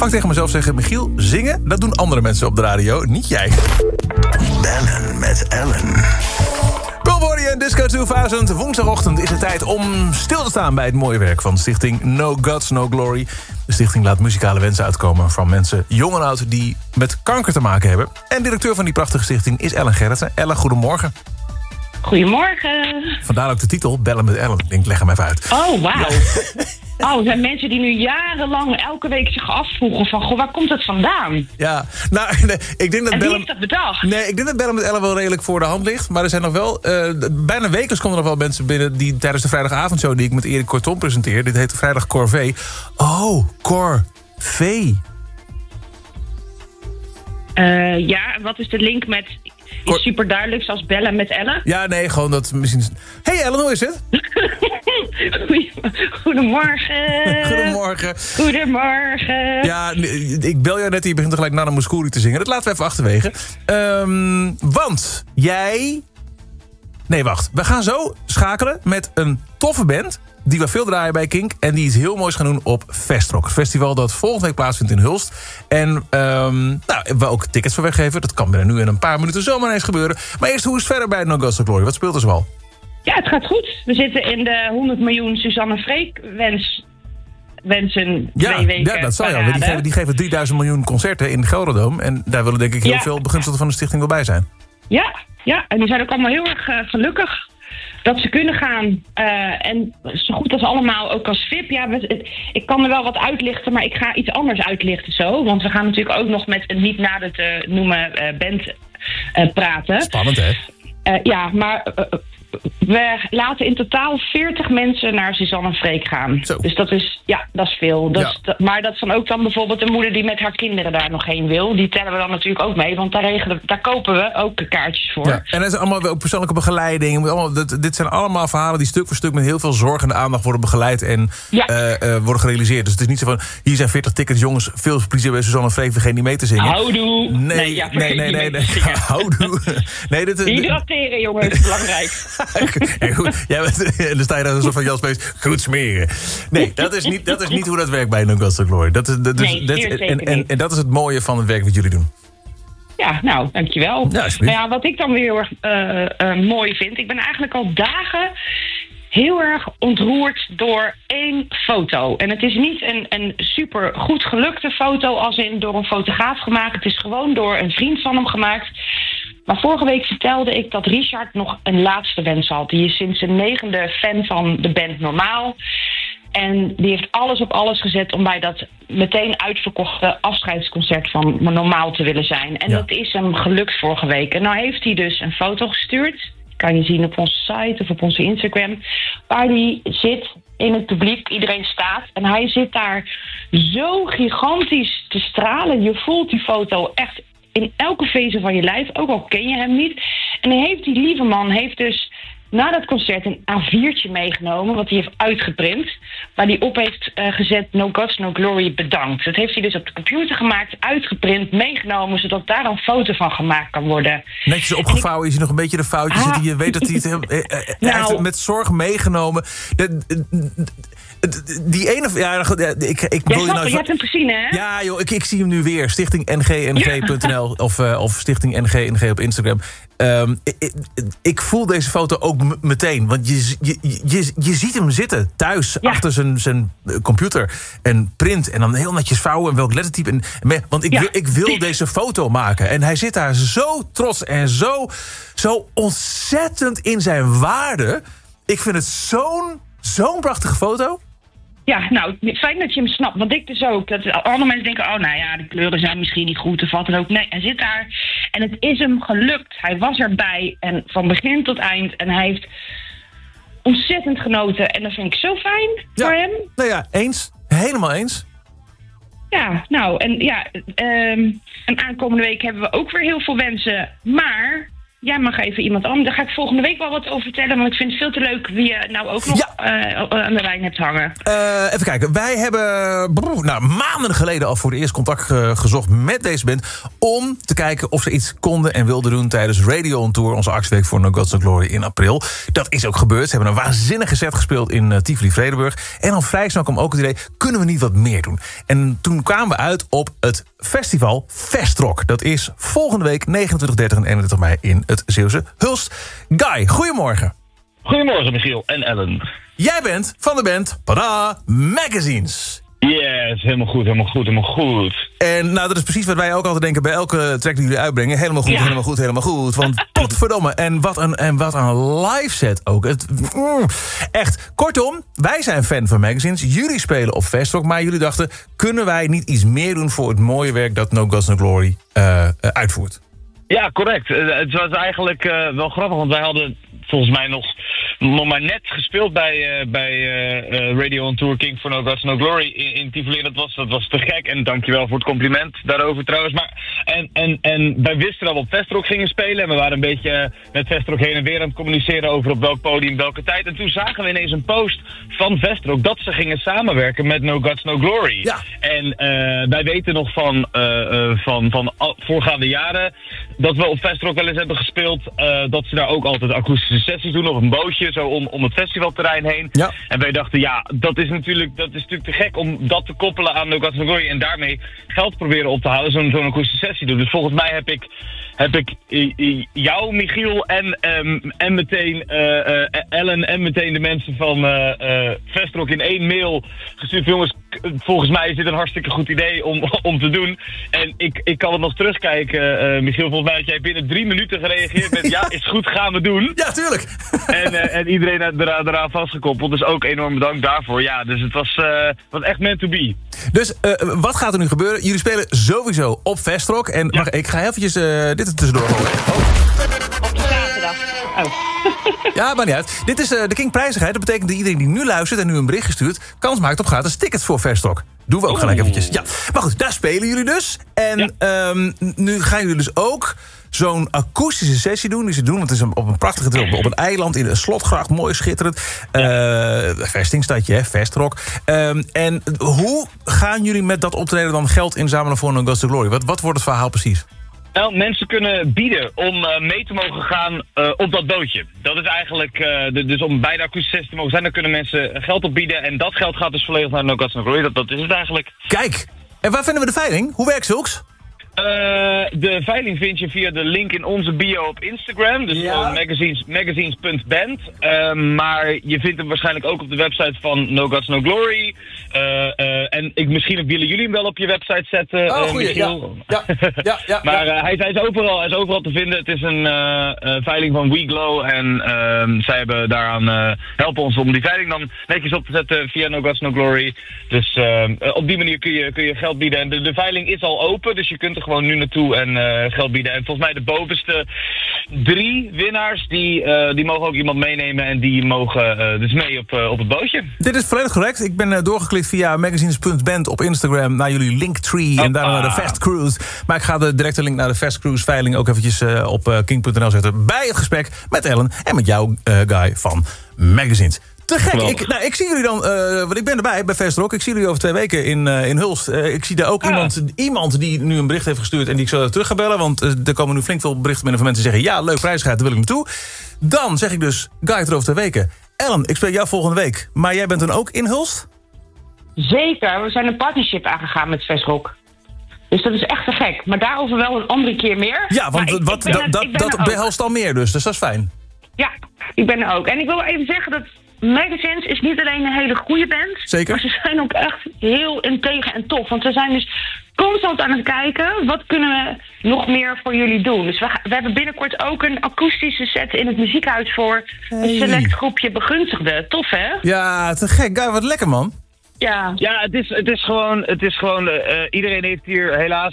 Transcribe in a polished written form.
vaak tegen mezelf zeggen... Michiel, zingen, dat doen andere mensen op de radio, niet jij. Bellen met Ellen. Pearl en Disco 2000. Woensdagochtend is het tijd om stil te staan bij het mooie werk van stichting No Gods, No Glory. De stichting laat muzikale wensen uitkomen van mensen, jong en oud, die met kanker te maken hebben. En directeur van die prachtige stichting is Ellen Gerritsen. Ellen, goedemorgen. Goedemorgen. Vandaar ook de titel, Bellen met Ellen. Ik denk, leg hem even uit. Oh, wauw. Oh, er zijn mensen die nu jarenlang elke week zich afvroegen van... Goh, waar komt het vandaan? Ja, nou, nee, ik denk dat en wie Bellen... heeft dat bedacht? Nee, ik denk dat Bellen met Ellen wel redelijk voor de hand ligt. Maar er zijn nog wel... bijna wekelijks komen er nog wel mensen binnen... die tijdens de vrijdagavondshow die ik met Erik Kortom presenteer... dit heet de Vrijdag Corvée. Oh, Corvée. Ja, wat is de link met... Is super duidelijk, zoals Bellen met Ellen? Ja, nee, gewoon dat misschien... Hey Ellen, hoe is het? Goedemorgen. Goedemorgen. Goedemorgen. Ja, ik bel jou net en je begint tegelijk Nana Mouskouri te zingen. Dat laten we even achterwege. Want jij... Nee, wacht. We gaan zo schakelen met een toffe band... die we veel draaien bij Kink... en die iets heel moois gaan doen op Festrock. Het festival dat volgende week plaatsvindt in Hulst. En we ook tickets voor weggeven. Dat kan binnen nu in een paar minuten zomaar eens gebeuren. Maar eerst, hoe is het verder bij No Gods No Glory? Wat speelt er zoal? Ja, het gaat goed. We zitten in de 100 miljoen Suzanne Freek wensen 2 weken. Ja, dat zal je. Die geven 3000 miljoen concerten in de Gelderdoom. En daar willen denk ik heel veel begunstigden van de stichting wel bij zijn. Ja, en die zijn ook allemaal heel erg gelukkig dat ze kunnen gaan. En zo goed als allemaal, ook als VIP. Ja, ik kan er wel wat uitlichten, maar ik ga iets anders uitlichten zo. Want we gaan natuurlijk ook nog met een niet nader te noemen band praten. Spannend, hè? Ja, maar... we laten in totaal 40 mensen naar Suzanne Freek gaan. Zo. Dus dat is veel. Maar dat is dan ook dan bijvoorbeeld een moeder die met haar kinderen daar nog heen wil. Die tellen we dan natuurlijk ook mee, want daar kopen we ook kaartjes voor. Ja. En dat is allemaal ook persoonlijke begeleiding. Dit zijn allemaal verhalen die stuk voor stuk met heel veel zorg en aandacht worden begeleid en worden gerealiseerd. Dus het is niet zo van, hier zijn 40 tickets, jongens, veel plezier bij Suzanne Freek, vergeet niet mee te zingen. Houdoe. Nee. Houdoe. Hydrateren, jongens, belangrijk. Ja, goed. En dan sta je daar zo van Jan Spees, goed smeren. Nee, dat is niet hoe dat werkt bij No Gods No Glory. En dat is het mooie van het werk wat jullie doen. Ja, nou, dankjewel. Ja, wat ik dan weer heel erg mooi vind... Ik ben eigenlijk al dagen heel erg ontroerd door 1 foto. En het is niet een super goed gelukte foto... als in door een fotograaf gemaakt. Het is gewoon door een vriend van hem gemaakt... Maar vorige week vertelde ik dat Richard nog een laatste wens had. Die is sinds zijn 9e fan van de band Normaal. En die heeft alles op alles gezet om bij dat meteen uitverkochte afscheidsconcert van Normaal te willen zijn. En dat is hem gelukt vorige week. En nou heeft hij dus een foto gestuurd. Kan je zien op onze site of op onze Instagram. Waar hij zit in het publiek. Iedereen staat. En hij zit daar zo gigantisch te stralen. Je voelt die foto echt in elke vezel van je lijf, ook al ken je hem niet. En die lieve man heeft dus na dat concert een A4'tje meegenomen, wat hij heeft uitgeprint, waar hij op heeft gezet No Gods No Glory bedankt. Dat heeft hij dus op de computer gemaakt, uitgeprint, meegenomen, zodat daar een foto van gemaakt kan worden. Netjes opgevouwen, je ziet nog een beetje de foutjes zitten. Je weet dat hij het heeft het met zorg meegenomen. Die ene... ik wil je hebt hem gezien, hè? Ja, joh, ik zie hem nu weer. Stichting NGNG.nl of Stichting NGNG op Instagram. Ik voel deze foto ook meteen. Want je ziet hem zitten thuis achter zijn computer. En print en dan heel netjes vouwen en welk lettertype. Want ik wil deze foto maken. En hij zit daar zo trots en zo ontzettend in zijn waarde. Ik vind het zo'n prachtige foto. Ja, nou, fijn dat je hem snapt. Want ik dus ook. Dat andere mensen denken, oh nou ja, de kleuren zijn misschien niet goed of wat dan ook. Nee, hij zit daar en het is hem gelukt. Hij was erbij en van begin tot eind. En hij heeft ontzettend genoten. En dat vind ik zo fijn voor hem. Nou ja, eens. Helemaal eens. Ja, nou, en aankomende week hebben we ook weer heel veel wensen. Maar jij mag even iemand anders. Daar ga ik volgende week wel wat over vertellen. Want ik vind het veel te leuk wie je nou ook nog aan de lijn hebt hangen. Even kijken. Wij hebben maanden geleden al voor de eerst contact gezocht met deze band. Om te kijken of ze iets konden en wilden doen tijdens Radio on Tour. Onze actieweek voor No Gods No Glory in april. Dat is ook gebeurd. Ze hebben een waanzinnige set gespeeld in Tivoli-Vredenburg. En al vrij snel kwam ook het idee, kunnen we niet wat meer doen? En toen kwamen we uit op het festival Festrock. Dat is volgende week 29, 30 en 31 mei in het Zeeuwse Hulst. Guy, goedemorgen. Goedemorgen, Michiel en Ellen. Jij bent van de band Pada Magazines. Yes, helemaal goed. En nou, dat is precies wat wij ook altijd denken bij elke track die jullie uitbrengen. Helemaal goed. Want potverdomme. En wat een live set ook. Echt. Kortom, wij zijn fan van Magazines. Jullie spelen op Festrock, maar jullie dachten, kunnen wij niet iets meer doen voor het mooie werk dat No Gods No Glory uitvoert? Ja, correct. Het was eigenlijk wel grappig, want wij hadden volgens mij nog maar net gespeeld bij Radio on Tour King for No Gods No Glory in Tivoli. Dat was te gek en dankjewel voor het compliment daarover trouwens. Maar, en wij wisten dat we op Festrock gingen spelen en we waren een beetje met Festrock heen en weer aan het communiceren over op welk podium, welke tijd. En toen zagen we ineens een post van Festrock dat ze gingen samenwerken met No Gods No Glory. Ja. En wij weten nog van voorgaande jaren dat we op Festrock wel eens hebben gespeeld, dat ze daar ook altijd akoestische sessies doen op een bootje, zo om het festivalterrein heen. Ja. En wij dachten, ja, dat is natuurlijk te gek om dat te koppelen aan No Gods No Glory en daarmee geld proberen op te halen, zo'n akoestische sessie doen. Dus volgens mij heb ik jou, Michiel, en meteen Ellen en meteen de mensen van Festrock in één mail gestuurd. Jongens, volgens mij is dit een hartstikke goed idee om te doen. En ik kan het nog terugkijken, Michiel. Volgens mij had jij binnen 3 minuten gereageerd met ja, is goed, gaan we doen. Ja, tuurlijk. En iedereen eraan vastgekoppeld. Dus ook enorm bedankt daarvoor. Ja, dus het was echt meant to be. Dus wat gaat er nu gebeuren? Jullie spelen sowieso op Festrock. En ja. Ik ga eventjes dit er tussendoor houden. Op de zaterdag. Ja, maar niet uit. Dit is de King Prijzigheid. Dat betekent dat iedereen die nu luistert en nu een bericht gestuurd kans maakt op gratis tickets voor Festrock. Doen we ook gelijk eventjes. Ja. Maar goed, daar spelen jullie dus. En nu gaan jullie dus ook zo'n akoestische sessie doen. Die ze doen, want het is op een prachtige trip op een eiland in een slotgracht. Mooi, schitterend. Vestingstadje, hè, Festrock. En hoe gaan jullie met dat optreden dan geld inzamelen voor No Gods No Glory? Wat wordt het verhaal precies? Nou, mensen kunnen bieden om mee te mogen gaan op dat bootje. Dat is eigenlijk, dus om bij de akoestische sessie te mogen zijn, dan kunnen mensen geld op bieden. En dat geld gaat dus volledig naar No Gods No Glory. Dat is het eigenlijk. Kijk, en waar vinden we de veiling? Hoe werkt zulks? De veiling vind je via de link in onze bio op Instagram. Dus magazines.band. Maar je vindt hem waarschijnlijk ook op de website van No Gods No Glory. En misschien willen jullie hem wel op je website zetten. Goeie, ja. Maar hij is overal te vinden. Het is een veiling van WeGlow. En zij hebben daaraan helpen ons om die veiling dan netjes op te zetten via No Gods No Glory. Dus op die manier kun je geld bieden. En de veiling is al open, dus je kunt er gewoon nu naartoe en geld bieden. En volgens mij de bovenste 3 winnaars, die mogen ook iemand meenemen en die mogen dus mee op het bootje. Dit is volledig correct. Ik ben doorgeklikt via magazines.band op Instagram naar jullie Linktree en daarna naar de Fest Cruise. Maar ik ga de directe link naar de Fest Cruise veiling ook eventjes op king.nl zetten bij het gesprek met Ellen en met jou, Guy van Magazines. Te gek. Ik zie jullie dan, want ik ben erbij bij Festrock. Ik zie jullie over 2 weken in Hulst. Ik zie daar ook iemand die nu een bericht heeft gestuurd en die ik zo terug ga bellen. Want er komen nu flink veel berichten binnen van mensen die zeggen, ja, leuk prijsgeld, daar wil ik naartoe. Dan zeg ik dus, Guy, er over 2 weken. Ellen, ik spreek jou volgende week. Maar jij bent dan ook in Hulst? Zeker. We zijn een partnership aangegaan met Festrock. Dus dat is echt te gek. Maar daarover wel een andere keer meer. Ja, want dat behelst al meer dus dat is fijn. Ja, ik ben er ook. En ik wil even zeggen dat Magazines is niet alleen een hele goede band. Zeker. Maar ze zijn ook echt heel integer en tof. Want we zijn dus constant aan het kijken, wat kunnen we nog meer voor jullie doen? Dus we hebben binnenkort ook een akoestische set in het muziekhuis voor een select groepje begunstigden. Tof, hè? Ja, te gek. Guy, wat lekker, man. Ja, het is gewoon iedereen heeft hier helaas